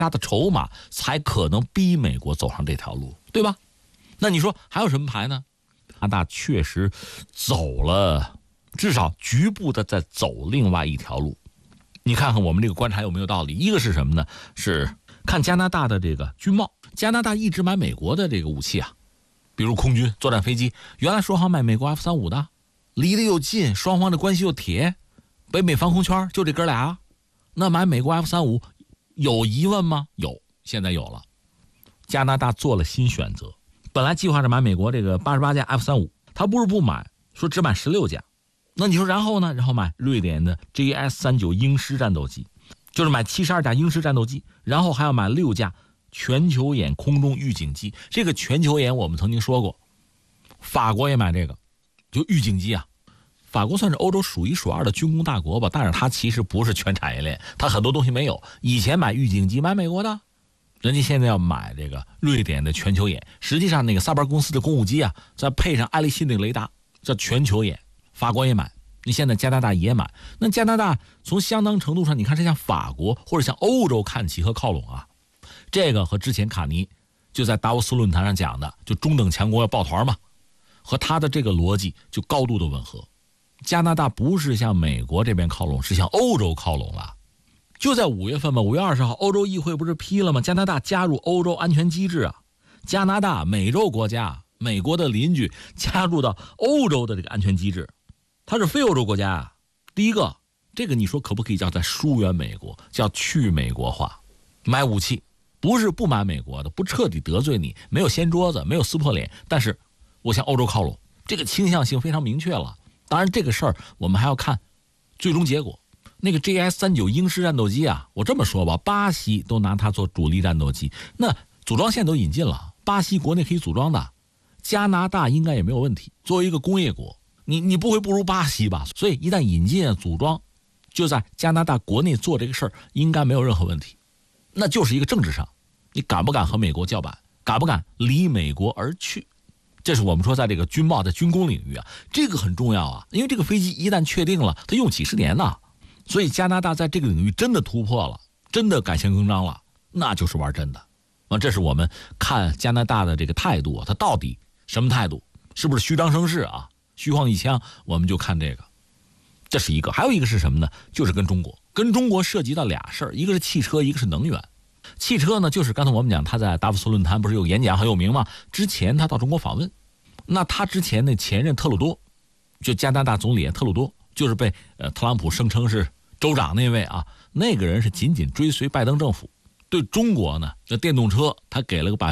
它的筹码才可能逼美国走上这条路，对吧？那你说还有什么牌呢？加拿大确实走了，至少局部的在走另外一条路。你看看我们这个观察有没有道理？一个是什么呢？是看加拿大的这个军贸，加拿大一直买美国的这个武器啊，比如空军作战飞机，原来说好买美国 F-35的，离得又近，双方的关系又铁，北美防空圈就这哥俩，那买美国 F-35有疑问吗？有，现在有了。加拿大做了新选择，本来计划着买美国这个88架 F-35，他不是不买，说只买16架。那你说然后呢？然后买瑞典的 JS-39鹰狮战斗机，就是买72架鹰狮战斗机，然后还要买6架全球眼空中预警机。这个全球眼我们曾经说过，法国也买这个，就预警机啊。法国算是欧洲数一数二的军工大国吧，但是它其实不是全产业链，它很多东西没有。以前买预警机买美国的，人家现在要买这个瑞典的全球眼。实际上那个萨博公司的公务机啊，再配上爱立信的雷达，叫全球眼。法国也买，你现在加拿大也买。那加拿大从相当程度上，你看是向法国或者向欧洲看齐和靠拢啊。这个和之前卡尼就在达沃斯论坛上讲的，就中等强国要抱团嘛，和他的这个逻辑就高度的吻合。加拿大不是向美国这边靠拢，是向欧洲靠拢了。就在5月份吧，5月20号，欧洲议会不是批了吗？加拿大加入欧洲安全机制啊。加拿大美洲国家，美国的邻居加入到欧洲的这个安全机制，它是非欧洲国家啊。第一个，这个你说可不可以叫在疏远美国，叫去美国化？买武器不是不买美国的，不彻底得罪你，没有掀桌子，没有撕破脸，但是我向欧洲靠拢，这个倾向性非常明确了。当然这个事儿我们还要看最终结果。那个 JS-39鹰狮战斗机啊，我这么说吧，巴西都拿它做主力战斗机，那组装线都引进了，巴西国内可以组装的，加拿大应该也没有问题。作为一个工业国，你不会不如巴西吧？所以一旦引进组装，就在加拿大国内做这个事儿，应该没有任何问题。那就是一个政治上，你敢不敢和美国叫板，敢不敢离美国而去？这是我们说在这个军贸在军工领域啊，这个很重要啊，因为这个飞机一旦确定了，它用几十年呢，所以加拿大在这个领域真的突破了，真的改弦更张了，那就是玩真的。这是我们看加拿大的这个态度啊，它到底什么态度？是不是虚张声势啊？虚晃一枪？我们就看这个，这是一个。还有一个是什么呢？就是跟中国涉及到俩事儿，一个是汽车，一个是能源。汽车呢，就是刚才我们讲，他在达沃斯论坛不是有演讲很有名吗？之前他到中国访问，那他之前的前任特鲁多，就加拿大总理特鲁多，就是被特朗普声称是州长那位啊，那个人是紧紧追随拜登政府。对中国呢，这电动车他给了个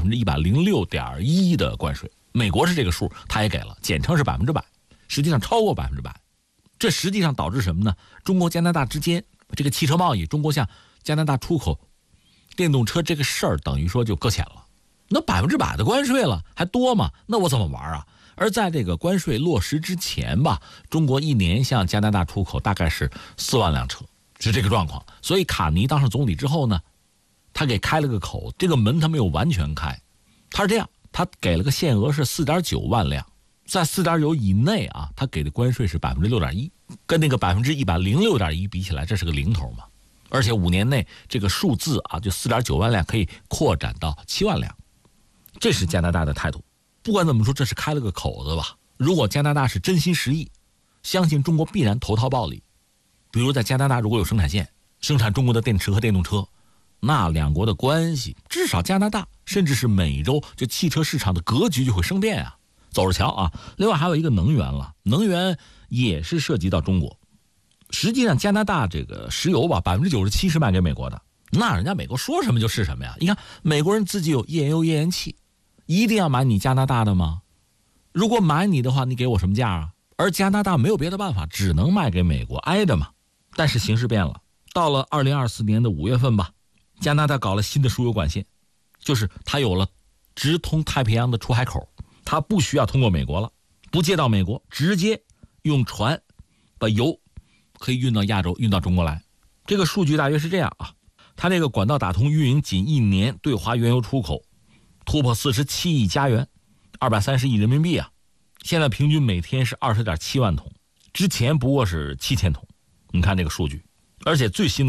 106.1%的关税，美国是这个数，他也给了，简称是100%，实际上超过100%。这实际上导致什么呢？中国加拿大之间这个汽车贸易，中国向加拿大出口电动车这个事儿，等于说就搁浅了。那100%的关税了，还多吗？那我怎么玩啊？而在这个关税落实之前吧，中国一年向加拿大出口大概是4万辆车，是这个状况。所以卡尼当上总理之后呢，他给开了个口，这个门他没有完全开，他是这样，他给了个限额是4.9万辆，在4.9以内啊，他给的关税是6.1%，跟那个106.1%比起来，这是个零头嘛。而且5年内这个数字啊，就4.9万辆可以扩展到7万辆，这是加拿大的态度。不管怎么说，这是开了个口子吧。如果加拿大是真心实意，相信中国必然投桃报李。比如在加拿大如果有生产线，生产中国的电池和电动车，那两国的关系，至少加拿大甚至是美洲就汽车市场的格局就会生变啊，走着瞧啊。另外还有一个能源了，能源也是涉及到中国。实际上加拿大这个石油吧，97%是卖给美国的，那人家美国说什么就是什么呀。你看美国人自己有页岩油页岩气，一定要买你加拿大的吗？如果买你的话，你给我什么价啊？而加拿大没有别的办法，只能卖给美国，挨着嘛。但是形势变了，到了2024年的5月份吧，加拿大搞了新的输油管线，就是它有了直通太平洋的出海口，它不需要通过美国了，不借到美国，直接用船把油可以运到亚洲，运到中国来。这个数据大约是这样啊，它这个管道打通运营仅1年，对华原油出口突破47亿加元，230亿人民币啊，现在平均每天是20.7万桶，之前不过是7000桶。你看这个数据，而且最新